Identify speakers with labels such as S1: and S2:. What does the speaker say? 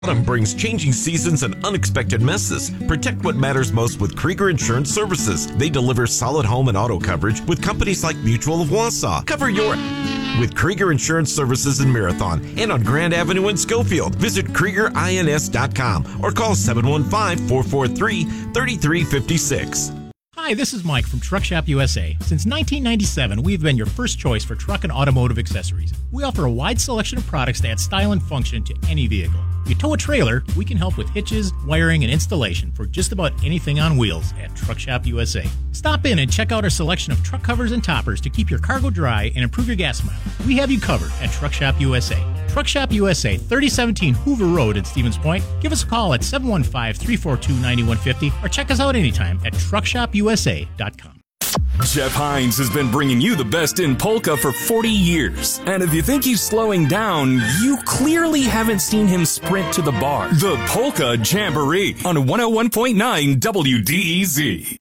S1: Autumn brings changing seasons and unexpected messes. Protect what matters most with Krieger Insurance Services. They deliver solid home and auto coverage with companies like Mutual of Wausau. Cover your with Krieger Insurance Services in Marathon and on Grand Avenue in Schofield. Visit KriegerINS.com or call 715-443-3356.
S2: Hi, this is Mike from Truck Shop USA. Since 1997, we've been your first choice for truck and automotive accessories. We offer a wide selection of products to add style and function to any vehicle. If you tow a trailer, we can help with hitches, wiring, and installation for just about anything on wheels at Truck Shop USA. Stop in and check out our selection of truck covers and toppers to keep your cargo dry and improve your gas mileage. We have you covered at Truck Shop USA. Truck Shop USA, 3017 Hoover Road in Stevens Point. Give us a call at 715-342-9150 or check us out anytime at truckshopusa.com.
S3: Jeff Hines has been bringing you the best in polka for 40 years. And if you think he's slowing down, you clearly haven't seen him sprint to the bar. The Polka Jamboree on 101.9 WDEZ.